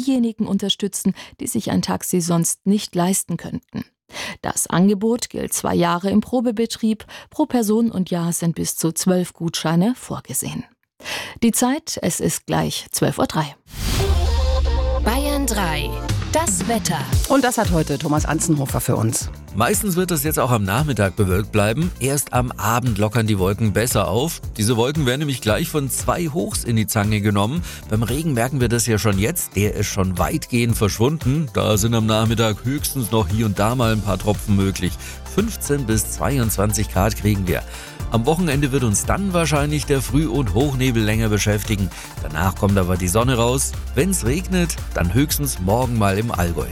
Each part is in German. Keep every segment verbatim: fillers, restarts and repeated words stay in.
diejenigen unterstützen, die sich ein Taxi sonst nicht leisten könnten. Das Angebot gilt zwei Jahre im Probebetrieb. Pro Person und Jahr sind bis zu zwölf Gutscheine vorgesehen. Die Zeit, es ist gleich zwölf Uhr drei. Bayern drei. Das Wetter. Und das hat heute Thomas Anzenhofer für uns. Meistens wird es jetzt auch am Nachmittag bewölkt bleiben. Erst am Abend lockern die Wolken besser auf. Diese Wolken werden nämlich gleich von zwei Hochs in die Zange genommen. Beim Regen merken wir das ja schon jetzt. Der ist schon weitgehend verschwunden. Da sind am Nachmittag höchstens noch hier und da mal ein paar Tropfen möglich. fünfzehn bis zweiundzwanzig Grad kriegen wir. Am Wochenende wird uns dann wahrscheinlich der Früh- und Hochnebel länger beschäftigen. Danach kommt aber die Sonne raus. Wenn es regnet, dann höchstens morgen mal im Allgäu.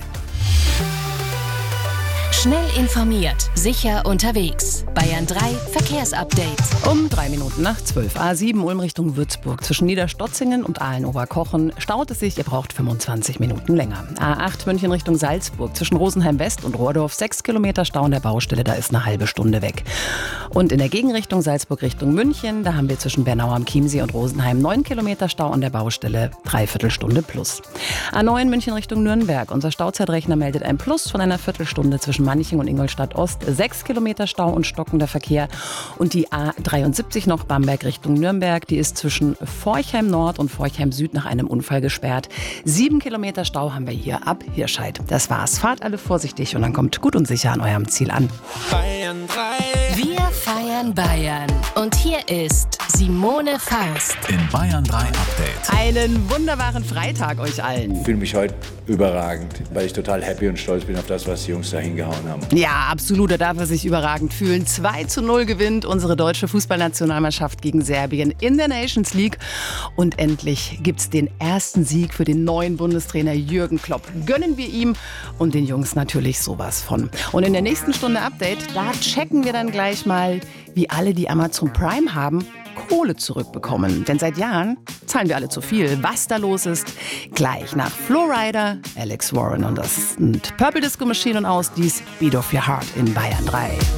Schnell informiert, sicher unterwegs. Bayern drei Verkehrsupdate. Um drei Minuten nach zwölf. A sieben Ulm Richtung Würzburg. Zwischen Niederstotzingen und Aalen-Oberkochen staut es sich. Ihr braucht fünfundzwanzig Minuten länger. A acht München Richtung Salzburg. Zwischen Rosenheim West und Rohrdorf sechs Kilometer Stau an der Baustelle. Da ist eine halbe Stunde weg. Und in der Gegenrichtung Salzburg Richtung München. Da haben wir zwischen Bernau am Chiemsee und Rosenheim neun Kilometer Stau an der Baustelle. Dreiviertel Stunde plus. A neun München Richtung Nürnberg. Unser Stauzeitrechner meldet ein Plus von einer Viertelstunde zwischen Manching und Ingolstadt Ost. sechs Kilometer Stau und stockender Verkehr. Und die A dreiundsiebzig noch Bamberg Richtung Nürnberg. Die ist zwischen Forchheim Nord und Forchheim Süd nach einem Unfall gesperrt. sieben Kilometer Stau haben wir hier ab Hirscheid. Das war's. Fahrt alle vorsichtig und dann kommt gut und sicher an eurem Ziel an. Bayern drei. Wir feiern Bayern. Und hier ist Simone Faust. In Bayern drei Update. Einen wunderbaren Freitag euch allen. Ich fühle mich heute überragend, weil ich total happy und stolz bin auf das, was die Jungs da hingehauen haben. Ja, absolut, da darf er sich überragend fühlen. zwei zu null gewinnt unsere deutsche Fußballnationalmannschaft gegen Serbien in der Nations League. Und endlich gibt's den ersten Sieg für den neuen Bundestrainer Jürgen Klopp. Gönnen wir ihm und den Jungs natürlich sowas von. Und in der nächsten Stunde Update, da checken wir dann gleich mal, wie alle, die Amazon Prime haben, Kohle zurückbekommen. Denn seit Jahren zahlen wir alle zu viel. Was da los ist, gleich nach Flowrider, Alex Warren und das und Purple Disco Machine und aus dies Beat of Your Heart in Bayern drei.